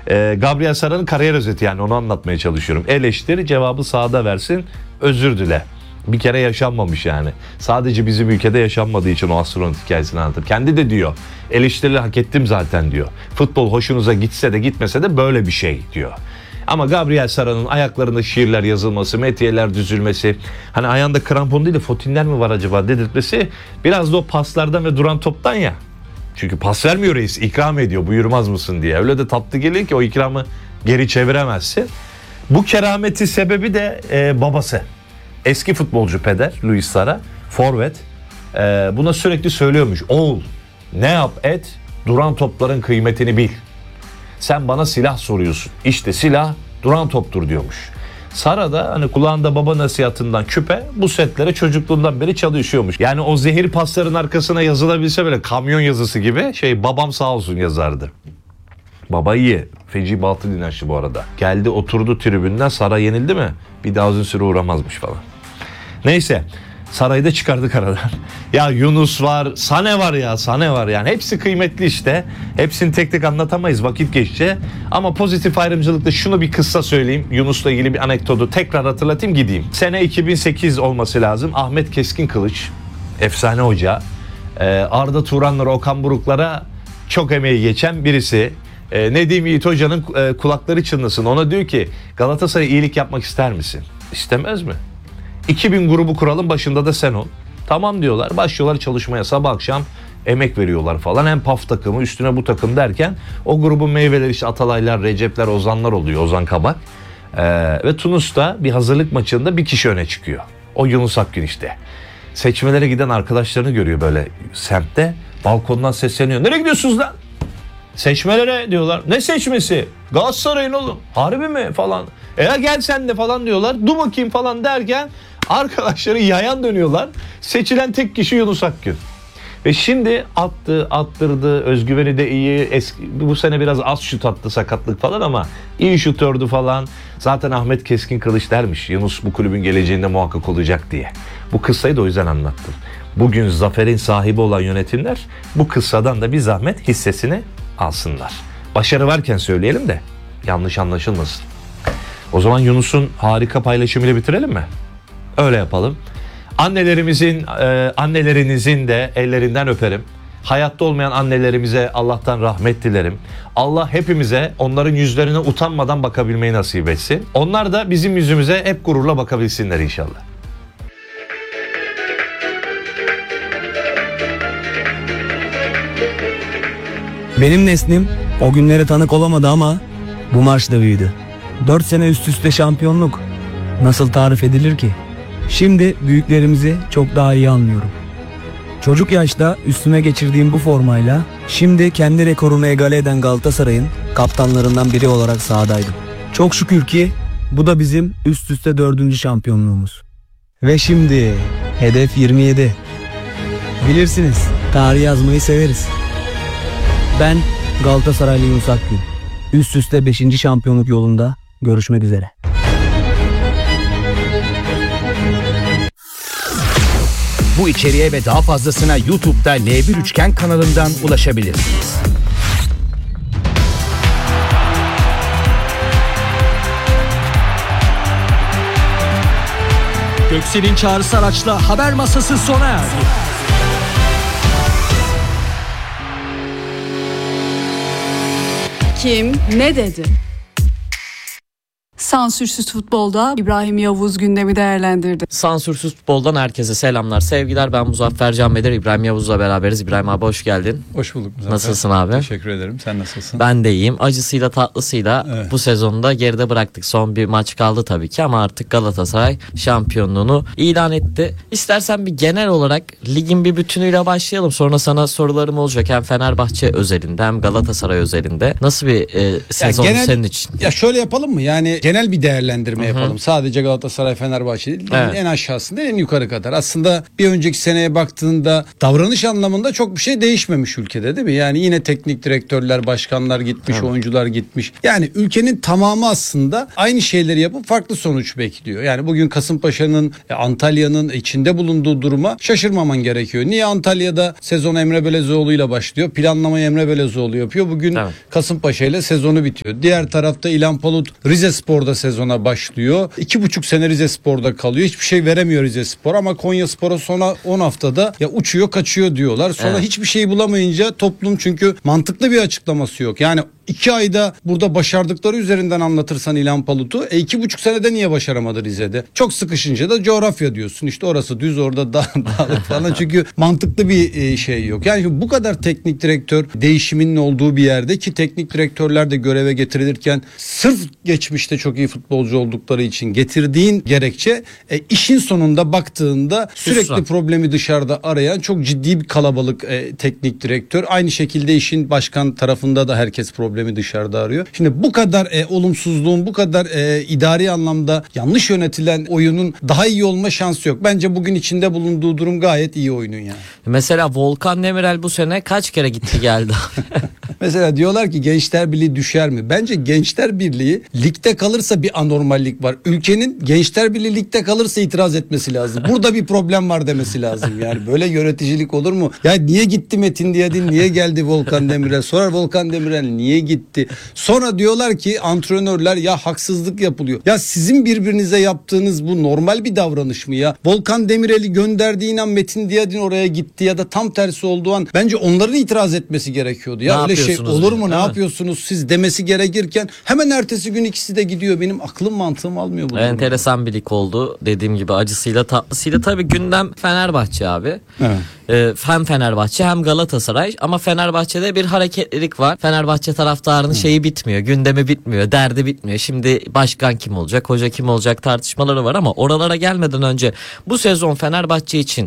Gabriel Sara'nın kariyer özeti, yani onu anlatmaya çalışıyorum. Eleştir, cevabı sahada versin, özür dile. Bir kere yaşanmamış yani. Sadece bizim ülkede yaşanmadığı için o astronot hikayesini anlatır. Kendi de diyor, eleştirileri hak ettim zaten diyor. Futbol hoşunuza gitse de gitmese de böyle bir şey diyor. Ama Gabriel Sara'nın ayaklarında şiirler yazılması, metiyeler düzülmesi, hani ayağında krampon değil de fotinler mi var acaba dedirtmesi, biraz da o paslardan ve duran toptan ya. Çünkü pas vermiyor reis, ikram ediyor, buyurmaz mısın diye. Öyle de tatlı geliyor ki o ikramı geri çeviremezsin. Bu kerameti sebebi de babası. Eski futbolcu peder Luis Sara, forvet. Buna sürekli söylüyormuş. Oğul, ne yap et, duran topların kıymetini bil. Sen bana silah soruyorsun. İşte silah duran toptur diyormuş. Sara da hani kulağında baba nasihatından küpe, bu setlere çocukluğundan beri çalışıyormuş. Yani o zehir pasların arkasına yazılabilse böyle kamyon yazısı gibi babam sağ olsun yazardı. Baba iyi. Feci Baltı dinlerşi bu arada. Geldi oturdu tribünden, Sara yenildi mi bir daha uzun süre uğramazmış falan. Neyse, Saray'ı da çıkardık aradan. Ya Yunus var, Sane var ya, Sane var yani. Hepsi kıymetli işte. Hepsini tek tek anlatamayız vakit geçti. Ama pozitif ayrımcılıkta şunu bir kıssa söyleyeyim. Yunus'la ilgili bir anekdotu tekrar hatırlatayım, gideyim. Sene 2008 olması lazım. Ahmet Keskin Kılıç, efsane hoca. Arda Turanlara, Okan Buruklara çok emeği geçen birisi. Nedim Yiğit Hoca'nın kulakları çınlasın. Ona diyor ki, Galatasaray'a iyilik yapmak ister misin? İstemez mi? 2000 grubu kuralım, başında da sen ol. Tamam diyorlar, başlıyorlar çalışmaya, sabah akşam emek veriyorlar falan. Hem PAF takımı, üstüne bu takım derken o grubun meyveleri işte Atalaylar, Recepler, Ozanlar oluyor, Ozan Kabak. Ve Tunus'ta bir hazırlık maçında bir kişi öne çıkıyor. O Yunus Akgün işte. Seçmelere giden arkadaşlarını görüyor böyle semtte. Balkondan sesleniyor. Nereye gidiyorsunuz lan? Seçmelere diyorlar. Ne seçmesi? Galatasaray'ın oğlum. Harbi mi falan. Gel sen de falan diyorlar. Dur bakayım falan derken arkadaşları yayan dönüyorlar. Seçilen tek kişi Yunus Akgün. Ve şimdi attırdı. Özgüveni de iyi. Bu sene biraz az şut attı, sakatlık falan, ama iyi şutördü falan. Zaten Ahmet Keskin Kılıç dermiş, Yunus bu kulübün geleceğinde muhakkak olacak diye. Bu kıssayı da o yüzden anlattım. Bugün zaferin sahibi olan yönetimler bu kıssadan da bir zahmet hissesini alsınlar. Başarı varken söyleyelim de yanlış anlaşılmasın. O zaman Yunus'un harika paylaşımıyla bitirelim mi? Öyle yapalım. Annelerinizin de ellerinden öperim. Hayatta olmayan annelerimize Allah'tan rahmet dilerim. Allah hepimize onların yüzlerine utanmadan bakabilmeyi nasip etsin. Onlar da bizim yüzümüze hep gururla bakabilsinler inşallah. Benim neslim o günlere tanık olamadı ama bu marşla büyüdü. 4 sene üst üste şampiyonluk nasıl tarif edilir ki? Şimdi büyüklerimizi çok daha iyi anlıyorum. Çocuk yaşta üstüme geçirdiğim bu formayla şimdi kendi rekorunu egale eden Galatasaray'ın kaptanlarından biri olarak sahadaydım. Çok şükür ki bu da bizim üst üste 4. şampiyonluğumuz. Ve şimdi hedef 27. Bilirsiniz, tarih yazmayı severiz. Ben Galatasaraylı Yunus Akgün. Üst üste 5. şampiyonluk yolunda görüşmek üzere. Bu içeriğe ve daha fazlasına YouTube'da L1 Üçgen kanalından ulaşabilirsiniz. Göksel'in çağrısı araçla haber masası sona erdi. Kim ne dedi? Sansürsüz futbolda İbrahim Yavuz gündemi değerlendirdi. Sansürsüz futboldan herkese selamlar, sevgiler. Ben Muzaffer Canbeder, İbrahim Yavuz'la beraberiz. İbrahim abi hoş geldin. Hoş bulduk Muzaffer. Nasılsın abi? Teşekkür ederim. Sen nasılsın? Ben de iyiyim. Acısıyla tatlısıyla evet. Bu sezonda geride bıraktık. Son bir maç kaldı tabii ki ama artık Galatasaray şampiyonluğunu ilan etti. İstersen bir genel olarak ligin bir bütünüyle başlayalım. Sonra sana sorularım olacak. Hem Fenerbahçe özelinde hem Galatasaray özelinde. Nasıl bir sezon senin için? Ya şöyle yapalım mı? Yani genel genel bir değerlendirme yapalım. Sadece Galatasaray, Fenerbahçe değil. Evet. En aşağısında en yukarı kadar. Aslında bir önceki seneye baktığında davranış anlamında çok bir şey değişmemiş ülkede, değil mi? Yani yine teknik direktörler, başkanlar gitmiş, oyuncular gitmiş. Yani ülkenin tamamı aslında aynı şeyleri yapıp farklı sonuç bekliyor. Yani bugün Kasımpaşa'nın, Antalya'nın içinde bulunduğu duruma şaşırmaman gerekiyor. Niye Antalya'da sezon Emre Belezoğlu ile başlıyor? Planlamayı Emre Belezoğlu yapıyor. Bugün Kasımpaşa ile sezonu bitiyor. Diğer tarafta İlhan Palut Rizespor'da sezona başlıyor. 2,5 sene Rizespor'da kalıyor. Hiçbir şey veremiyor Rizespor ama Konyaspor'a sonra 10 haftada ya uçuyor kaçıyor diyorlar. Sonra hiçbir şey bulamayınca toplum, çünkü mantıklı bir açıklaması yok. Yani 2 ayda burada başardıkları üzerinden anlatırsan İlhan Palut'u 2,5 senede niye başaramadı Rize'de? Çok sıkışınca da coğrafya diyorsun. İşte orası düz, orada dağlık falan. Çünkü mantıklı bir şey yok. Yani bu kadar teknik direktör değişiminin olduğu bir yerde, ki teknik direktörler de göreve getirilirken sırf geçmişte çok iyi futbolcu oldukları için getirdiğin gerekçe işin sonunda baktığında sürekli problemi dışarıda arayan çok ciddi bir kalabalık teknik direktör. Aynı şekilde işin başkan tarafında da herkes problemi dışarıda arıyor. Şimdi bu kadar olumsuzluğun, bu kadar idari anlamda yanlış yönetilen oyunun daha iyi olma şansı yok. Bence bugün içinde bulunduğu durum gayet iyi oyunun yani. Mesela Volkan Demirel bu sene kaç kere gitti geldi? Mesela diyorlar ki Gençler Birliği düşer mi? Bence Gençler Birliği ligde kalırsa bir anormallik var. Ülkenin Gençler Birliği ligde kalırsa itiraz etmesi lazım. Burada bir problem var demesi lazım. Yani böyle yöneticilik olur mu? Ya niye gitti Metin Diyadin? Niye geldi Volkan Demirel? Sorar Volkan Demirel niye gitti? Sonra diyorlar ki antrenörler ya haksızlık yapılıyor. Ya sizin birbirinize yaptığınız bu normal bir davranış mı ya? Volkan Demirel'i gönderdiğin an Metin Diyadin oraya gitti ya da tam tersi olduğu an bence onların itiraz etmesi gerekiyordu. Ya öyle şey olur mu? Ne yapıyorsunuz siz demesi gerekirken hemen ertesi gün ikisi de gidiyor. Benim aklım mantığım almıyor bu. Enteresan bir lig oldu. Dediğim gibi acısıyla tatlısıyla. Tabii gündem Fenerbahçe abi. Evet. Hem Fenerbahçe hem Galatasaray, ama Fenerbahçe'de bir hareketlilik var. Fenerbahçe taraftarının şeyi bitmiyor, gündemi bitmiyor, derdi bitmiyor. Şimdi başkan kim olacak, hoca kim olacak tartışmaları var, ama oralara gelmeden önce bu sezon Fenerbahçe için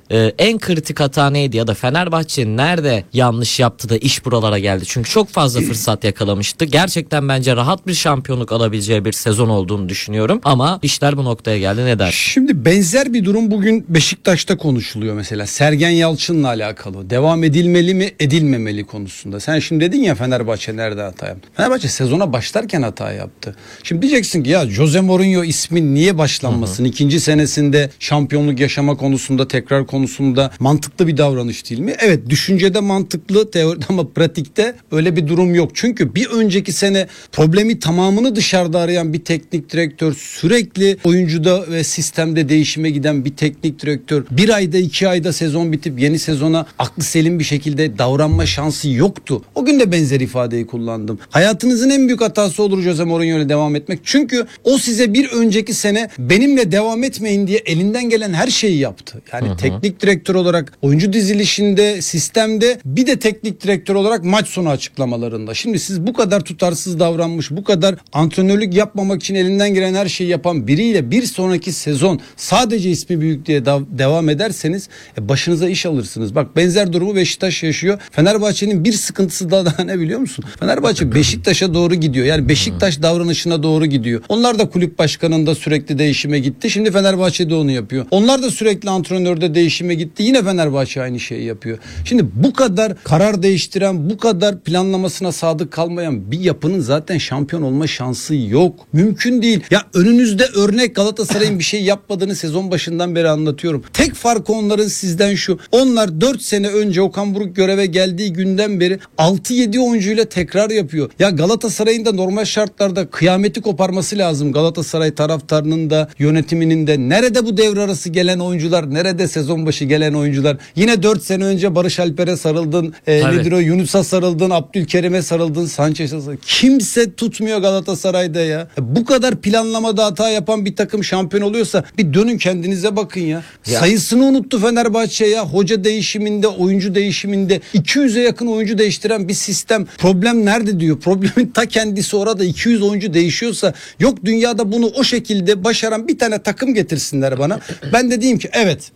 en kritik hata neydi, ya da Fenerbahçe nerede yanlış yaptı da iş buralara geldi? Çünkü çok fazla fırsat yakalamıştı. Gerçekten bence rahat bir şampiyonluk alabileceği bir sezon olduğunu düşünüyorum, ama işler bu noktaya geldi. Ne der? Şimdi benzer bir durum bugün Beşiktaş'ta konuşuluyor mesela. Sergen Yalçın'la alakalı. Devam edilmeli mi, edilmemeli konusunda. Sen şimdi dedin ya Fenerbahçe nerede hata yaptı? Fenerbahçe sezona başlarken hata yaptı. Şimdi diyeceksin ki ya Jose Mourinho ismin niye başlanmasın? İkinci senesinde şampiyonluk yaşama konusunda, tekrar konusunda mantıklı bir davranış değil mi? Evet, düşüncede mantıklı, teoride, ama pratikte öyle bir durum yok. Çünkü bir önceki sene problemi tamamını dışarıda arayan bir teknik direktör, sürekli oyuncuda ve sistemde değişime giden bir teknik direktör, bir ayda 2 ayda sezon bitip yeni sezona aklı selim bir şekilde davranma şansı yoktu. O gün de benzer ifadeyi kullandım. Hayatınızın en büyük hatası olur Jose Mourinho ile devam etmek. Çünkü o size bir önceki sene benimle devam etmeyin diye elinden gelen her şeyi yaptı. Yani teknik direktör olarak, oyuncu dizilişinde, sistemde, bir de teknik direktör olarak maç sonu açıklamalarında. Şimdi siz bu kadar tutarsız davranmış, bu kadar antrenörlük yapmamak için elinden gelen her şeyi yapan biriyle bir sonraki sezon sadece ismi büyük diye devam ederseniz başınıza iş alırsınız. Bak, benzer durumu Beşiktaş yaşıyor. Fenerbahçe'nin bir sıkıntısı daha ne biliyor musun? Fenerbahçe Beşiktaş'a doğru gidiyor. Yani Beşiktaş davranışına doğru gidiyor. Onlar da kulüp başkanında sürekli değişime gitti. Şimdi Fenerbahçe de onu yapıyor. Onlar da sürekli antrenörde değişime gitti. Yine Fenerbahçe aynı şeyi yapıyor. Şimdi bu kadar karar değiştiren, bu kadar planlamasına sadık kalmayan bir yapının zaten şampiyon olma şansı yok. Mümkün değil. Ya önünüzde örnek Galatasaray'ın bir şey yapmadığını sezon başından beri anlatıyorum. Tek farkı onların sizden şu. Onlar 4 sene önce Okan Buruk göreve geldiği günden beri 6-7 oyuncuyla tekrar yapıyor. Ya Galatasaray'ın da normal şartlarda kıyameti koparması lazım. Galatasaray taraftarının da, yönetiminin de. Nerede bu devre arası gelen oyuncular? Nerede sezon başı gelen oyuncular? Yine 4 sene önce Barış Alper'e sarıldın. Nedir o? Yunus'a sarıldın. Abdülkerim'e sarıldın. Sanchez'e sarıldın. Kimse tutmuyor Galatasaray'da ya. Bu kadar planlamada hata yapan bir takım şampiyon oluyorsa bir dönün kendinize bakın ya. Sayısını unuttu Fenerbahçe ya. Hoca değişiminde, oyuncu değişiminde 200'e yakın oyuncu değiştiren bir sistem. Problem nerede diyor. Problemin ta kendisi orada. 200 oyuncu değişiyorsa, yok dünyada bunu o şekilde başaran bir tane takım getirsinler bana. Ben de diyeyim ki evet, bu takım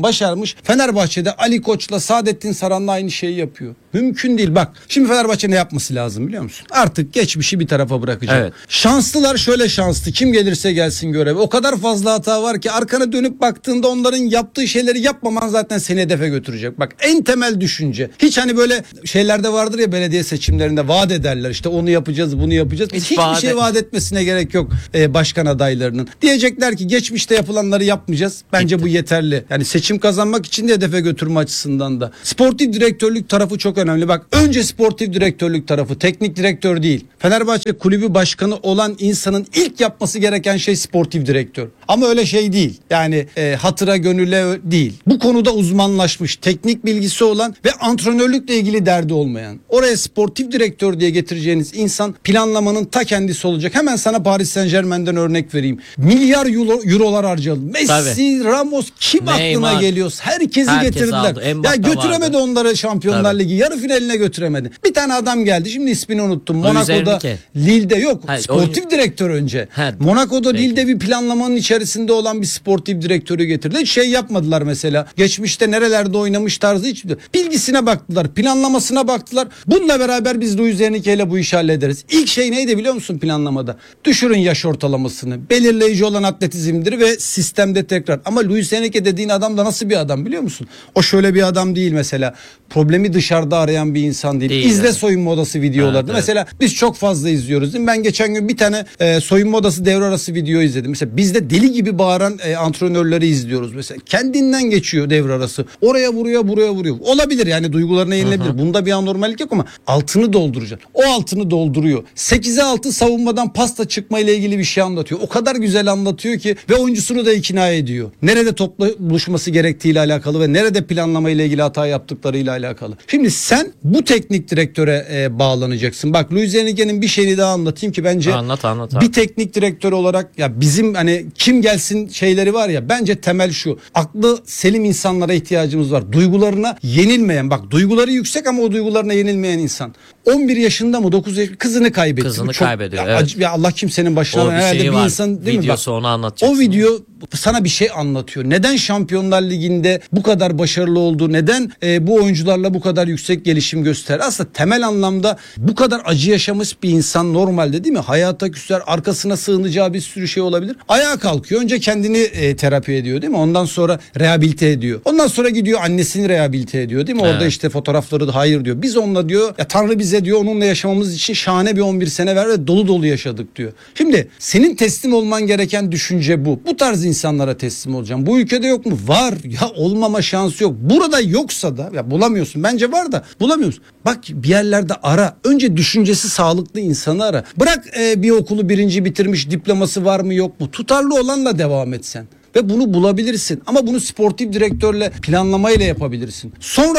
başarmış. Fenerbahçe'de Ali Koç'la Saadettin Saran'la aynı şeyi yapıyor. Mümkün değil. Bak şimdi Fenerbahçe ne yapması lazım biliyor musun? Artık geçmişi bir tarafa bırakacak. Evet. Şanslılar şöyle şanslı. Kim gelirse gelsin göreve. O kadar fazla hata var ki arkana dönüp baktığında onların yaptığı şeyleri yapmaman zaten seni hedefe götürecek. Bak en temel düşünce. Hiç hani böyle şeylerde vardır ya, belediye seçimlerinde vaat ederler. İşte onu yapacağız, bunu yapacağız. Hiçbir şey vaat etmesine gerek yok başkan adaylarının. Diyecekler ki geçmişte yapılanları yapmayacağız. Bence bu yeterli. Yani seçim kazanmak için de hedefe götürme açısından da. Sportif direktörlük tarafı çok önemli. Bak önce sportif direktörlük tarafı, teknik direktör değil. Fenerbahçe kulübü başkanı olan insanın ilk yapması gereken şey sportif direktör. Ama öyle şey değil. Yani hatıra gönüle değil. Bu konuda uzmanlaşmış, teknik bilgisi olan ve antrenörlükle ilgili derdi olmayan. Oraya sportif direktör diye getireceğiniz insan planlamanın ta kendisi olacak. Hemen sana Paris Saint-Germain'den örnek vereyim. Milyar eurolar harcadı. Messi, Tabii. Ramos kim Neymar. aklına geliyor? Herkesi Herkes getirdiler. aldı. Ya Mbappe götüremedi vardı. onları Şampiyonlar Tabii. Ligi. Yarı finaline götüremedi. Bir tane adam geldi. Şimdi ismini unuttum. Luis Monaco'da, Enrique. Lille'de yok. Hayır, Sportif direktör önce. Ha, Monaco'da, peki. Lille'de bir planlamanın içerisinde olan bir sportif direktörü getirdi. Hiç şey yapmadılar mesela. Geçmişte nerelerde oynamış tarzı hiç. Bilgisine baktılar. Planlamasına baktılar. Bununla beraber biz Luis Enrique ile bu işi hallederiz. İlk şey neydi biliyor musun planlamada? Düşürün yaş ortalamasını. Belirleyici olan atletizmdir ve sistemde tekrar. Ama Luis Enrique dediğin adam da nasıl bir adam biliyor musun? O şöyle bir adam değil mesela. Problemi dışarıda arayan bir insan değil. Değil, İzle evet. soyunma odası videolarını. Evet, Mesela biz çok fazla izliyoruz değil mi? Ben geçen gün bir tane soyunma odası devre arası video izledim. Mesela bizde deli gibi bağıran antrenörleri izliyoruz. Mesela kendinden geçiyor devre arası. Oraya vuruyor, buraya vuruyor. Olabilir yani, duygularına yenilebilir. Bunda bir anormallik yok ama altını dolduracaksın. O altını dolduruyor. 8'e 6 savunmadan pasta çıkma ile ilgili bir şey anlatıyor. O kadar güzel anlatıyor ki ve oyuncusunu da ikna ediyor. Nerede topla buluşması gerektiğiyle alakalı ve nerede planlama ile ilgili hata yaptıklarıyla alakalı. Şimdi sen bu teknik direktöre bağlanacaksın. Bak Luis Enrique'nin bir şeyini daha anlatayım ki bence Anlat abi. bir teknik direktör olarak ya bizim hani kim gelsin şeyleri var ya, bence temel şu: aklı selim insanlara ihtiyacımız var. Duygularına yenilmeyen, bak duyguları yüksek ama o duygularına yenilmeyen insan. 11 yaşında mı 9 yaşında kızını kaybetti. Kızını Bu çok, kaybediyor, ya, evet. Ya Allah kimsenin başına O bir herhalde şeyi bir var. insan değil mi? Videosu Bak, onu anlatacaksın. o video sana bir şey anlatıyor. Neden Şampiyonlar Ligi'nde bu kadar başarılı oldu? Neden bu oyuncularla bu kadar yüksek gelişim göster? Aslında temel anlamda bu kadar acı yaşamış bir insan normalde değil mi? Hayata küser, arkasına sığınacağı bir sürü şey olabilir. Ayağa kalkıyor. Önce kendini terapi ediyor değil mi? Ondan sonra rehabilite ediyor. Ondan sonra gidiyor annesini rehabilite ediyor değil mi? Orada Evet. işte fotoğrafları da hayır diyor. Biz onunla diyor, ya Tanrı bize diyor onunla yaşamamız için şahane bir 11 sene ver ve dolu dolu yaşadık diyor. Şimdi senin teslim olman gereken düşünce bu. Bu tarz insanlara teslim olacağım. Bu ülkede yok mu? Var. Ya olmama şansı yok. Burada yoksa da ya bulamıyorsun. Bence var da bulamıyorsun. Bak bir yerlerde ara. Önce düşüncesi sağlıklı insanı ara. Bırak bir okulu birinci bitirmiş, diploması var mı yok mu? Tutarlı olanla devam et sen. Ve bunu bulabilirsin. Ama bunu sportif direktörle, planlamayla yapabilirsin. Sonra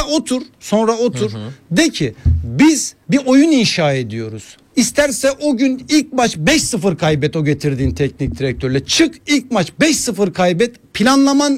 otur. De ki biz bir oyun inşa ediyoruz. İsterse o gün ilk maç 5-0 kaybet o getirdiğin teknik direktörle. Çık ilk maç 5-0 kaybet. Planlaman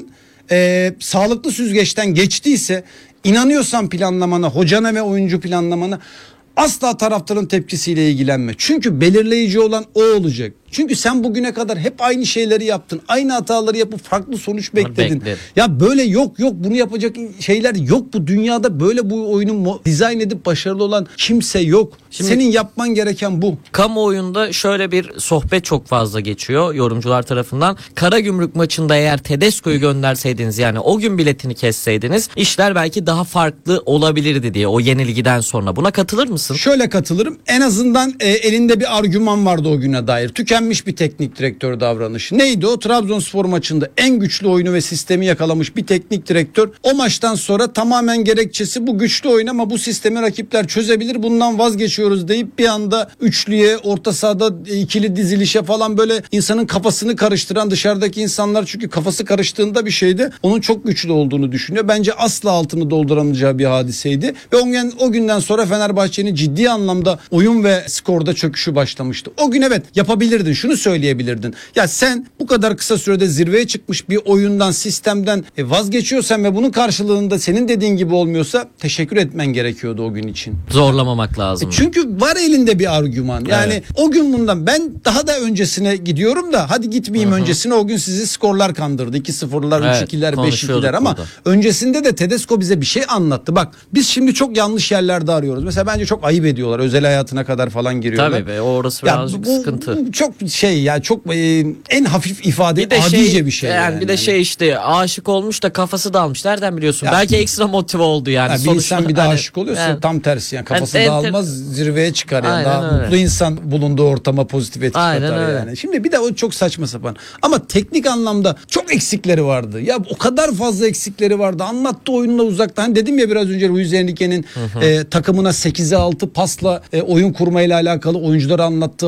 sağlıklı süzgeçten geçtiyse, inanıyorsan planlamana, hocana ve oyuncu planlamana, asla taraftarın tepkisiyle ilgilenme. Çünkü belirleyici olan o olacak. Çünkü sen bugüne kadar hep aynı şeyleri yaptın. Aynı hataları yapıp farklı sonuç bekledin. Ya böyle yok bunu yapacak şeyler yok bu dünyada. Böyle bu oyunu dizayn edip başarılı olan kimse yok. Şimdi, senin yapman gereken bu. Kamuoyunda şöyle bir sohbet çok fazla geçiyor yorumcular tarafından. Karagümrük maçında eğer Tedesco'yu gönderseydiniz, yani o gün biletini kesseydiniz, işler belki daha farklı olabilirdi diye, o yenilgiden sonra. Buna katılır mısın? Şöyle katılırım. En azından elinde bir argüman vardı o güne dair. Tükenmiş bir teknik direktör davranışı. Neydi o? Trabzonspor maçında en güçlü oyunu ve sistemi yakalamış bir teknik direktör. O maçtan sonra tamamen gerekçesi bu güçlü oyun ama bu sistemi rakipler çözebilir, bundan vazgeçiyoruz deyip bir anda üçlüye, orta sahada ikili dizilişe falan böyle insanın kafasını karıştıran, dışarıdaki insanlar çünkü kafası karıştığında bir şeyde onun çok güçlü olduğunu düşünüyor. Bence asla altını dolduramayacağı bir hadiseydi. Ve o günden sonra Fenerbahçe'nin ciddi anlamda oyun ve skorda çöküşü başlamıştı. O gün evet yapabilirdi. diyebilirdin. Şunu söyleyebilirdin. Ya sen bu kadar kısa sürede zirveye çıkmış bir oyundan, sistemden vazgeçiyorsan ve bunun karşılığında senin dediğin gibi olmuyorsa teşekkür etmen gerekiyordu o gün için. Zorlamamak lazım. Çünkü var elinde bir argüman. Yani o gün bundan ben daha da öncesine gidiyorum da hadi gitmeyeyim öncesine, o gün sizi skorlar kandırdı. 2-0'lar, Evet, 3-2'ler, 5-2'ler konuşuyorduk ama burada. öncesinde de Tedesco bize bir şey anlattı. Bak biz şimdi çok yanlış yerlerde arıyoruz. Mesela bence çok ayıp ediyorlar. Özel hayatına kadar falan giriyorlar. Tabii be, orası Ya birazcık bu sıkıntı. çok şey ya, çok en hafif ifade, Bir de adice bir şey. yani bir de şey işte aşık olmuş da kafası dağılmış. Nereden biliyorsun? Ya- Belki ekstra motive oldu yani. Ya bir insan bir de hani- aşık oluyorsa yani- tam tersi yani kafası Yani dağılmaz, zirveye çıkar yani. Aynen Daha öyle. mutlu insan bulunduğu ortama pozitif etki Aynen katar öyle. yani. Şimdi bir de o çok saçma sapan. Ama teknik anlamda çok eksikleri vardı. Ya o kadar fazla eksikleri vardı. Anlattı oyunla uzaktan. Hani dedim ya biraz önce Luis Enrique'nin takımına 8'e 6 pasla oyun kurmayla alakalı oyunculara anlattı.